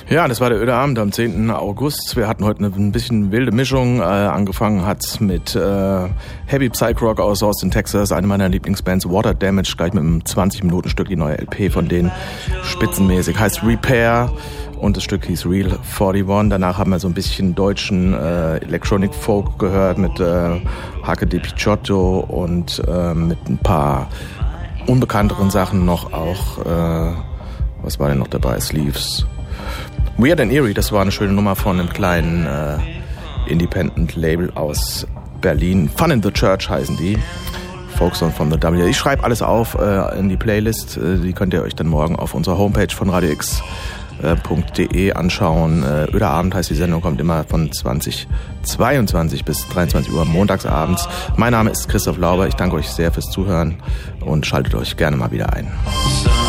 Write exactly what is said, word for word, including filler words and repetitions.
Ja, das war der Öde Abend am zehnten August. Wir hatten heute eine ein bisschen wilde Mischung. Äh, angefangen hat mit äh, Heavy Psych Rock aus Austin, Texas, eine meiner Lieblingsbands, Water Damage, gleich mit einem zwanzig Minuten Stück, die neue L P von denen, spitzenmäßig, heißt Repair und das Stück hieß Real einundvierzig. Danach haben wir so ein bisschen deutschen äh, Electronic Folk gehört mit äh, Hake de Picciotto und äh, mit ein paar unbekannteren Sachen noch auch, äh, was war denn noch dabei, Sleeves. Weird and Eerie, das war eine schöne Nummer von einem kleinen äh, Independent-Label aus Berlin. Fun in the Church heißen die. Folksong von The W. Ich schreibe alles auf äh, in die Playlist. Äh, die könnt ihr euch dann morgen auf unserer Homepage von radio x punkt de anschauen. Äh, Öder Abend heißt die Sendung, kommt immer von zwanzig zweiundzwanzig bis dreiundzwanzig Uhr montagsabends. Mein Name ist Christoph Lauber. Ich danke euch sehr fürs Zuhören und schaltet euch gerne mal wieder ein.